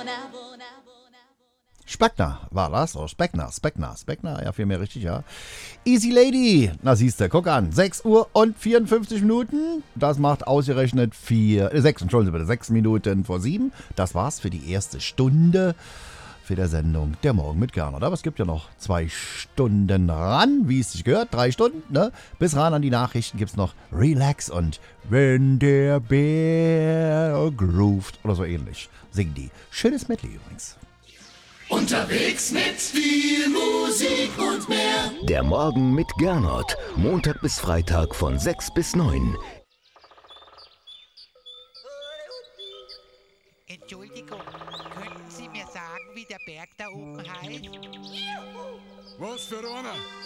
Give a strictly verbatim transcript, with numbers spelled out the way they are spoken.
Speckner war das, oder Speckner, Speckner, Speckner, ja, vielmehr richtig, ja. Easy Lady, na siehste, guck an, sechs Uhr und vierundfünfzig Minuten, das macht ausgerechnet vier, äh, sechs, Entschuldigung bitte, sechs Minuten vor sieben. Das war's für die erste Stunde für der Sendung Der Morgen mit Gernot. Aber es gibt ja noch zwei Stunden ran, wie es sich gehört, drei Stunden, ne? Bis ran an die Nachrichten gibt's noch Relax und Wenn der Bär groovt oder so ähnlich. Singen die. Schönes Medley übrigens. Unterwegs mit viel Musik und mehr. Der Morgen mit Gernot. Montag bis Freitag von sechs bis neun. Entschuldigung, könnten Sie mir sagen, wie der Berg da oben heißt? Was für einer?